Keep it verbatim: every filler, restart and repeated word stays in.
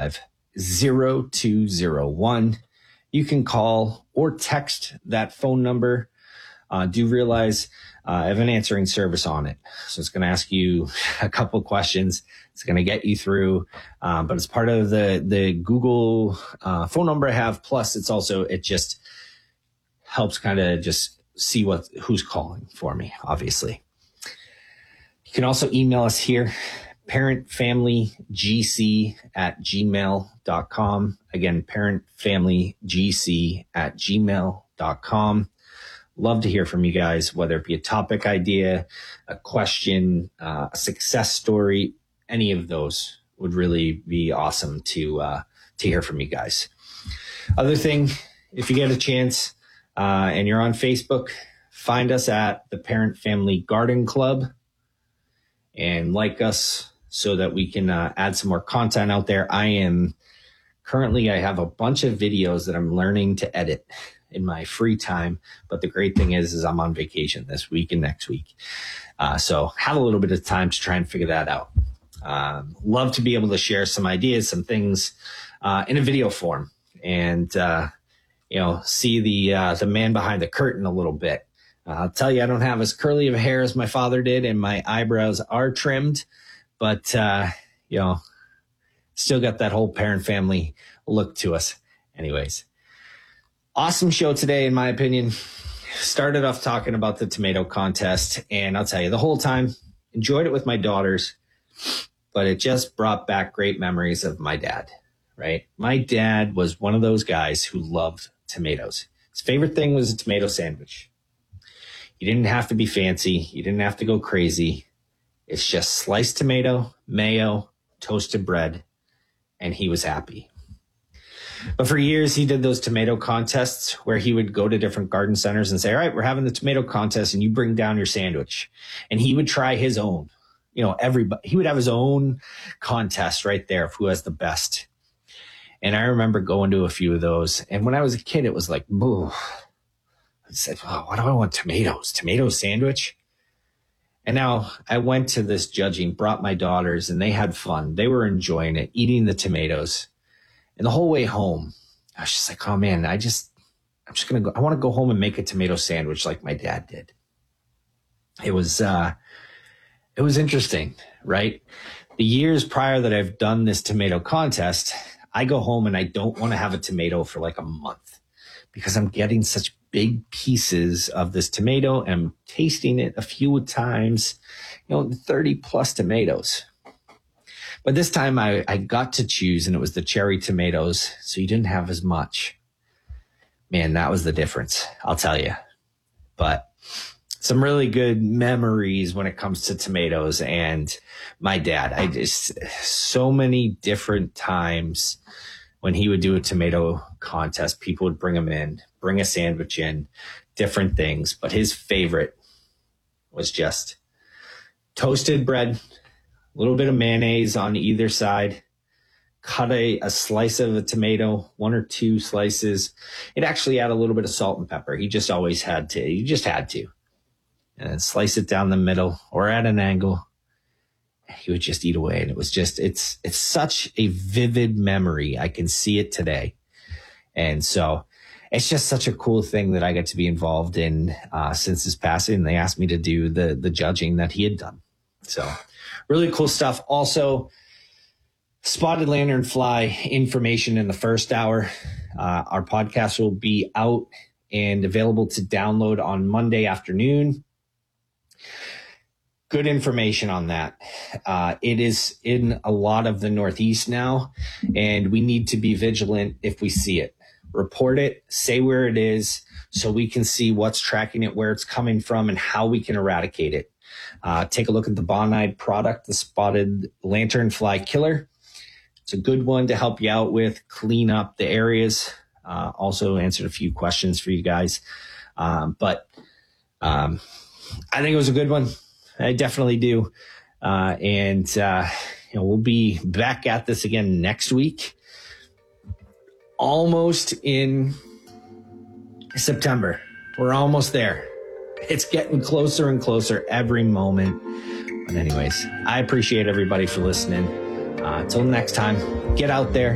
five, zero two zero one. You can call or text that phone number. Uh, do realize uh, I have an answering service on it. So it's going to ask you a couple questions. It's going to get you through. Um, but it's part of the, the Google uh, phone number I have. Plus, it's also, it just helps kind of just see what who's calling for me, obviously. You can also email us here, parentfamilygc at gmail dot com. Again, parentfamilygc at gmail dot com. Love to hear from you guys, whether it be a topic idea, a question, uh, a success story. Any of those would really be awesome to uh, to hear from you guys. Other thing, if you get a chance uh, and you're on Facebook, find us at the Parent Family Garden Club and like us so that we can uh, add some more content out there. I am currently, I have a bunch of videos that I'm learning to edit in my free time. But the great thing is, is I'm on vacation this week and next week. Uh, so have a little bit of time to try and figure that out. Um, love to be able to share some ideas, some things uh, in a video form and, uh, you know, see the, uh, the man behind the curtain a little bit. Uh, I'll tell you, I don't have as curly of hair as my father did and my eyebrows are trimmed, but, uh, you know, still got that whole parent family look to us. Anyways. Awesome show today, in my opinion. Started off talking about the tomato contest, and I'll tell you, the whole time, enjoyed it with my daughters, but it just brought back great memories of my dad, right? My dad was one of those guys who loved tomatoes. His favorite thing was a tomato sandwich. You didn't have to be fancy. You didn't have to go crazy. It's just sliced tomato, mayo, toasted bread, and he was happy. But for years, he did those tomato contests where he would go to different garden centers and say, all right, we're having the tomato contest and you bring down your sandwich. And he would try his own, you know, everybody, he would have his own contest right there of who has the best. And I remember going to a few of those. And when I was a kid, it was like, boo. I said, oh, why do I want tomatoes? Tomato sandwich? And now I went to this judging, brought my daughters, and they had fun. They were enjoying it, eating the tomatoes. And the whole way home, I was just like, oh man, I just, I'm just going to go, I want to go home and make a tomato sandwich like my dad did. It was, uh, it was interesting, right? The years prior that I've done this tomato contest, I go home and I don't want to have a tomato for like a month because I'm getting such big pieces of this tomato and I'm tasting it a few times, you know, thirty plus tomatoes. But this time I, I got to choose and it was the cherry tomatoes. So you didn't have as much. Man, that was the difference, I'll tell you. But some really good memories when it comes to tomatoes and my dad. I just, so many different times when he would do a tomato contest, people would bring him in, bring a sandwich in, different things. But his favorite was just toasted bread, a little bit of mayonnaise on either side, cut a, a slice of a tomato, one or two slices. It actually had a little bit of salt and pepper. He just always had to. He just had to. And then slice it down the middle or at an angle. He would just eat away. And it was just, it's, it's such a vivid memory. I can see it today. And so it's just such a cool thing that I got to be involved in uh, since his passing. They asked me to do the, the judging that he had done. So really cool stuff. Also, spotted lanternfly information in the first hour. Uh, our podcast will be out and available to download on Monday afternoon. Good information on that. Uh, it is in a lot of the Northeast now, and we need to be vigilant if we see it. Report it, say where it is, so we can see what's tracking it, where it's coming from, and how we can eradicate it. Uh, take a look at the Bonide product, the Spotted Lanternfly Killer. It's a good one to help you out with, clean up the areas. Uh, also answered a few questions for you guys. Um, but um, I think it was a good one. I definitely do. Uh, and, uh, you know, we'll be back at this again next week, almost in September. We're almost there. It's getting closer and closer every moment. But anyways, I appreciate everybody for listening. Uh, until next time, get out there.